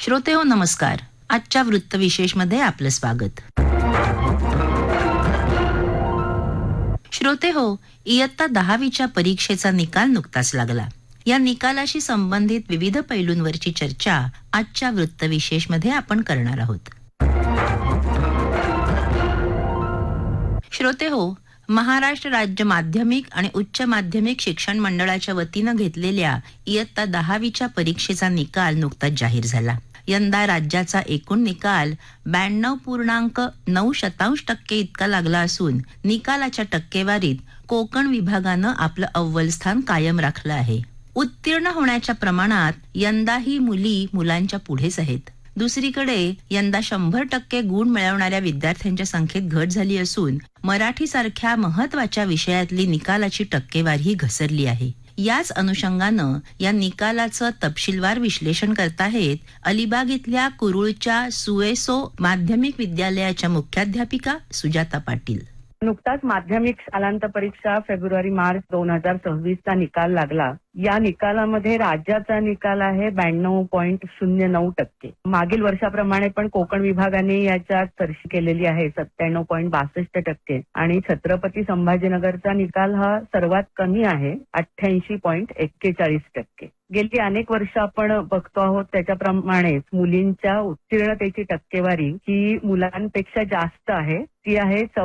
श्रोते हो नमस्कार. आजच्या वृत्तविशेषमध्ये आपलं स्वागत. श्रोते हो, इयत्ता 10वीच्या परीक्षेचा निकाल नुकताच लागला. या निकालाशी संबंधित विविध पैलूंवरची चर्चा आजच्या वृत्तविशेषमध्ये आपण करणार आहोत. श्रोते हो, महाराष्ट्र राज्य माध्यमिक आणि उच्च माध्यमिक शिक्षण मंडळाच्या वतीनं घेतलेल्या इयत्ता 10वीच्या परीक्षेचा निकाल नुकताच जाहीर झाला. यंदा राज्याचा एकूण निकाल 92.9% इतका लागला असून निकालाच्या टक्केवारीत कोकण विभागानं आपलं अव्वल स्थान कायम राखलं आहे. उत्तीर्ण होण्याच्या प्रमाणात यंदाही मुली मुलांच्या पुढेच आहेत. दुसरीकडे यंदा 100% गुण मिळवणाऱ्या विद्यार्थ्यांच्या संख्येत घट झाली असून मराठी सारख्या महत्वाच्या विषयातली निकालाची टक्केवारी घसरली आहे. याच अनुषंगानं या निकालाचं तपशीलवार विश्लेषण करताहेत अलिबाग इथल्या कुरुळच्या सुएसो माध्यमिक विद्यालयाच्या मुख्याध्यापिका सुजाता पाटील. नुकताच माध्यमिक शालांत परीक्षा फेब्रुवारी-मार्च 2026 चा निकाल लागला. या निकालामध्ये राज्याचा निकाल आहे 92.09%. मागील वर्षाप्रमाणे पण कोकण विभागाने याच्यात सरशी केलेली आहे 97.62% आणि छत्रपती संभाजीनगरचा निकाल हा सर्वात कमी आहे 88.41%. गेली अनेक वर्ष आपण बघतो आहोत त्याच्याप्रमाणेच मुलींच्या उत्तीर्णतेची टक्केवारी ही मुलांपेक्षा जास्त आहे. ती आहे